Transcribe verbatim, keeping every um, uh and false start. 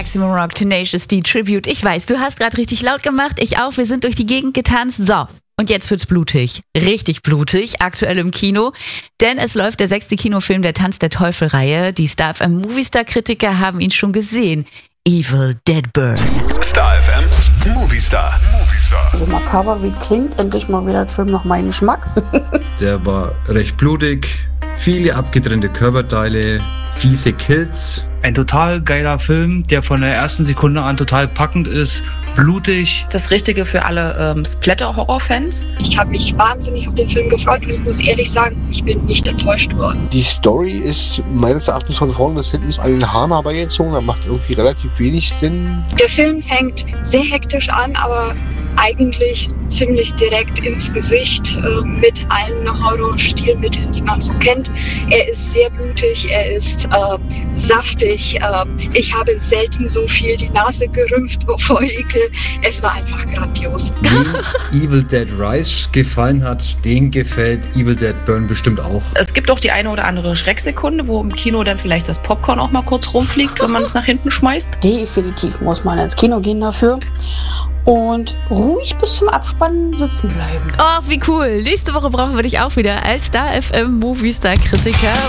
Maximum Rock Tenacious D Tribute. Ich weiß, du hast gerade richtig laut gemacht, ich auch. Wir sind durch die Gegend getanzt. So, und jetzt wird's blutig. Richtig blutig, aktuell im Kino. Denn es läuft der sechste Kinofilm der Tanz der Teufel-Reihe. Die Star F M Movistar-Kritiker haben ihn schon gesehen. Evil Dead Burn. Star F M Movistar. Movistar. So makaber wie klingt, endlich mal wieder ein Film nach meinem Geschmack. Der war recht blutig, viele abgetrennte Körperteile, fiese Kills. Ein total geiler Film, der von der ersten Sekunde an total packend ist, blutig. Das Richtige für alle ähm, Splatter-Horror-Fans. Ich habe mich wahnsinnig auf den Film gefreut und ich muss ehrlich sagen, ich bin nicht enttäuscht worden. Die Story ist meines Erachtens von vorne bis hinten an den Haaren herbeigezogen. Da macht irgendwie relativ wenig Sinn. Der Film fängt sehr hektisch an, aber eigentlich ziemlich direkt ins Gesicht äh, mit allen Horrorstilmitteln, die man so kennt. Er ist sehr blutig, er ist äh, saftig. Äh, ich habe selten so viel die Nase gerümpft vor Ekel. Es war einfach grandios. Wem Evil Dead Rise gefallen hat, den gefällt Evil Dead Burn bestimmt auch. Es gibt auch die eine oder andere Schrecksekunde, wo im Kino dann vielleicht das Popcorn auch mal kurz rumfliegt, wenn man es nach hinten schmeißt. Definitiv muss man ins Kino gehen dafür. Und ruhig bis zum Abspannen sitzen bleiben. Oh, wie cool. Nächste Woche brauchen wir dich auch wieder als Star F M Movistar-Kritiker.